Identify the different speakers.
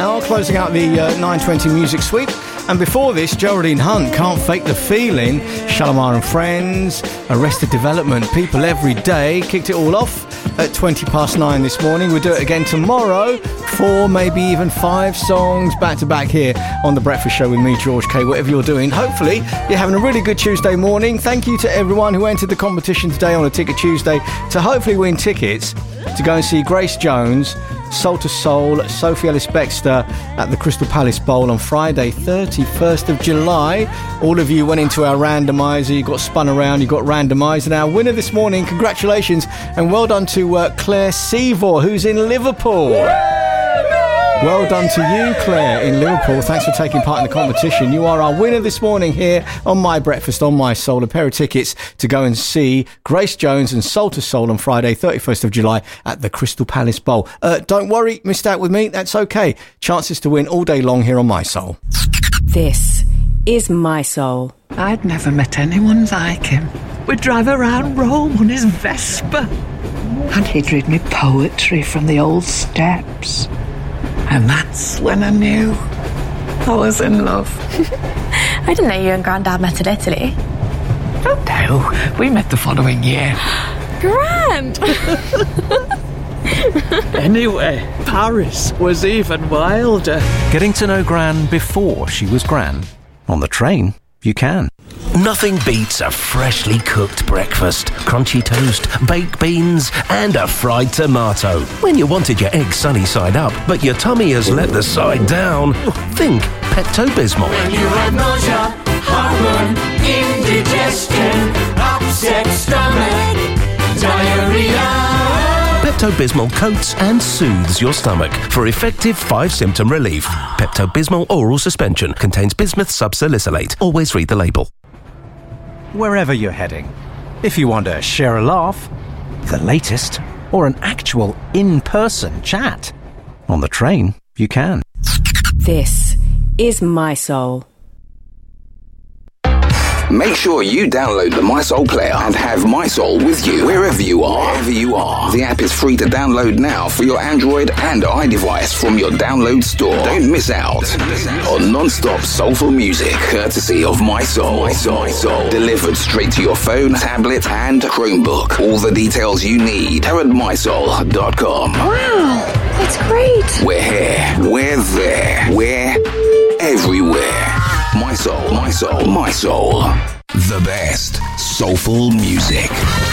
Speaker 1: hour, closing out the 9:20 music sweep. And before this, Geraldine Hunt, Can't Fake the Feeling, Shalimar and Friends, Arrested Development, People Every Day. Kicked it all off at 9:20 this morning. We'll do it again tomorrow. 4, maybe even 5 songs back to back here on The Breakfast Show with me, George K. Whatever you're doing, hopefully you're having a really good Tuesday morning. Thank you to everyone who entered the competition today on a Ticket Tuesday to hopefully win tickets to go and see Grace Jones, Soul to Soul, Sophie Ellis-Bextor at the Crystal Palace Bowl on Friday, 31st of July. All of you went into our randomiser, you got spun around, you got randomised. And our winner this morning, congratulations and well done to Claire Seavor, who's in Liverpool. Well done to you, Claire, in Liverpool. Thanks for taking part in the competition. You are our winner this morning here on My Breakfast on My Soul. A pair of tickets to go and see Grace Jones and Soul to Soul on Friday, 31st of July at the Crystal Palace Bowl. Don't worry, missed out with me. That's okay. Chances to win all day long here on My Soul.
Speaker 2: This is My Soul.
Speaker 3: I'd never met anyone like him. We'd drive around Rome on his Vespa. And he'd read me poetry from the old steps. And that's when I knew I was in love.
Speaker 4: I didn't know you and Grandad met in Italy.
Speaker 3: Oh no, we met the following year.
Speaker 4: Grand!
Speaker 3: Anyway, Paris was even wilder.
Speaker 5: Getting to know Gran before she was Gran. On the train, you can.
Speaker 6: Nothing beats a freshly cooked breakfast, crunchy toast, baked beans and a fried tomato. When you wanted your eggs sunny side up, but your tummy has let the side down, think Pepto-Bismol.
Speaker 7: When you have nausea, heartburn, indigestion, upset stomach, diarrhea.
Speaker 6: Pepto-Bismol coats and soothes your stomach for effective 5-symptom relief. Pepto-Bismol oral suspension contains bismuth subsalicylate. Always read the label.
Speaker 5: Wherever you're heading, if you want to share a laugh, the latest, or an actual in-person chat, on the train, you can.
Speaker 2: This is My Soul.
Speaker 8: Make sure you download the My Soul player and have My Soul with you wherever you are. The app is free to download now for your Android and iDevice from your download store. Don't miss out on non-stop soulful music courtesy of My Soul. Delivered straight to your phone, tablet and Chromebook. All the details you need are at mysoul.com.
Speaker 4: Wow, that's great.
Speaker 8: We're here. We're there. We're everywhere. My Soul, My Soul, My Soul. The best soulful music.